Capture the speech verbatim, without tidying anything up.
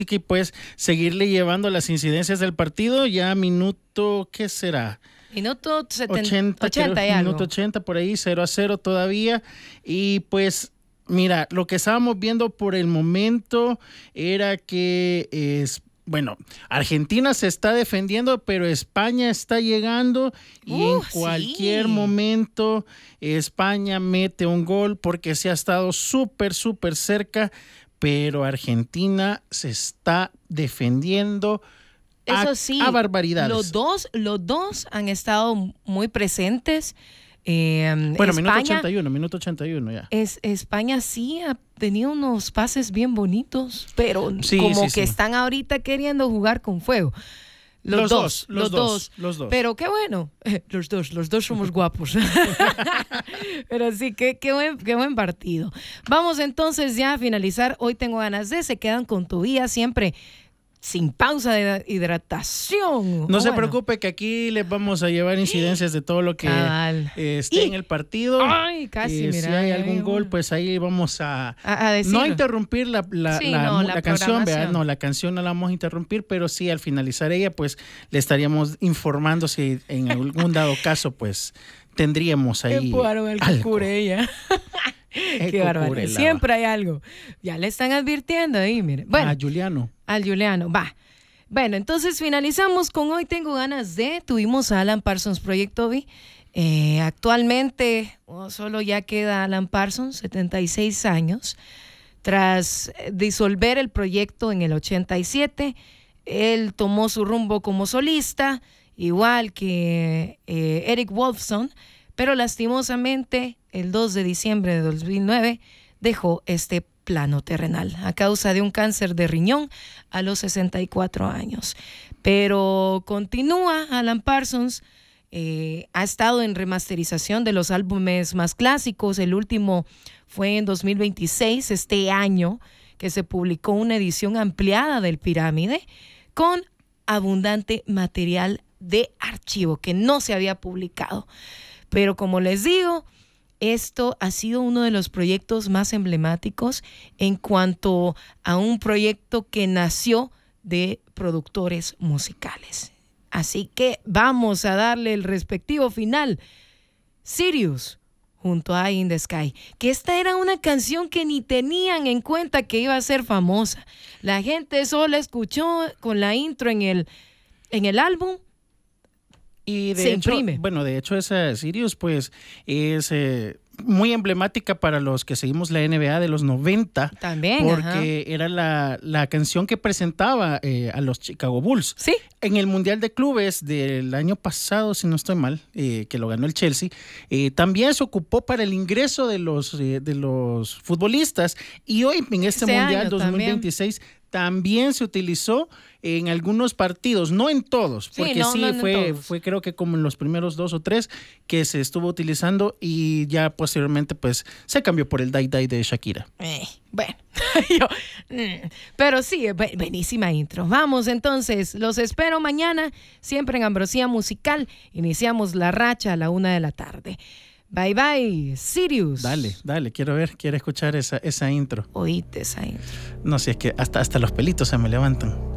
y pues seguirle llevando las incidencias del partido. Ya minuto, ¿qué será? Minuto setenta, ochenta, ochenta creo, y algo. Minuto ochenta por ahí, cero a cero todavía. Y pues, mira, lo que estábamos viendo por el momento era que es... Bueno, Argentina se está defendiendo, pero España está llegando y Uh, en cualquier sí. momento España mete un gol porque se ha estado súper, súper cerca, pero Argentina se está defendiendo a, Eso sí, a barbaridades. Los dos, los dos han estado muy presentes. Eh, bueno, minuto España, ochenta y uno, minuto ochenta y uno ya. Es, España sí ha tenido unos pases bien bonitos, pero Sí, como sí, que sí. están ahorita queriendo jugar con fuego. Los, Los dos, dos, los, los dos, dos, los dos. Pero qué bueno, los dos, los dos somos guapos. Pero sí, qué, qué, buen, qué buen partido. Vamos entonces ya a finalizar. Hoy tengo ganas de, se quedan con tu vida siempre sin pausa de hidratación. No oh, se bueno. preocupe que aquí les vamos a llevar incidencias de todo lo que Cabal. eh, esté Y- en el partido. Ay, casi, Eh, mira. si hay ya algún veo. gol, pues ahí vamos a... A, a decirlo. No a interrumpir la, la, Sí, la, no, mu- la la canción, ¿verdad? programación. No, la canción no la vamos a interrumpir, pero sí al finalizar ella, pues le estaríamos informando si en algún dado caso, pues tendríamos ahí Empujaron al algo. Cucurella. El Qué barbaridad. Cucurella, Siempre hay algo. Ya le están advirtiendo ahí, mire. Bueno, Ah, Juliano. al Juliano, va. Bueno, entonces finalizamos con Hoy Tengo Ganas de. Tuvimos a Alan Parsons Project Obi. Eh, actualmente oh, solo ya queda Alan Parsons, setenta y seis años. Tras disolver el proyecto en el ochenta y siete, él tomó su rumbo como solista, igual que eh, Eric Wolfson, pero lastimosamente el dos de diciembre de dos mil nueve dejó este plano terrenal a causa de un cáncer de riñón a los sesenta y cuatro años. Pero continúa Alan Parsons, eh, ha estado en remasterización de los álbumes más clásicos. El último fue en dos mil veintiséis, este año, que se publicó una edición ampliada del Pirámide con abundante material de archivo que no se había publicado. Pero como les digo, esto ha sido uno de los proyectos más emblemáticos en cuanto a un proyecto que nació de productores musicales. Así que vamos a darle el respectivo final. Sirius, junto a Eye in the Sky, que esta era una canción que ni tenían en cuenta que iba a ser famosa. La gente solo escuchó con la intro en el, en el álbum. Y de Se hecho, imprime. bueno, de hecho esa Sirius pues es eh, muy emblemática para los que seguimos la N B A de los noventa. También, Porque ajá. era la, la canción que presentaba eh, a los Chicago Bulls. Sí. En el Mundial de Clubes del año pasado, si no estoy mal, eh, que lo ganó el Chelsea, eh, también se ocupó para el ingreso de los, eh, de los futbolistas. Y hoy en este Ese Mundial año dos mil veintiséis también. también se utilizó en algunos partidos, no en todos, Sí, porque no, sí, no en fue, todos. fue creo que como en los primeros dos o tres que se estuvo utilizando y ya posteriormente pues se cambió por el Die Die de Shakira. Eh, bueno, yo, mm, pero sí, bu- buenísima intro. Vamos entonces, los espero mañana, siempre en Ambrosía Musical. Iniciamos la racha a la una de la tarde. Bye bye, Sirius. Dale, dale, quiero ver, quiero escuchar esa, esa intro. Oíste esa intro. No sé, es que hasta, hasta los pelitos se me levantan.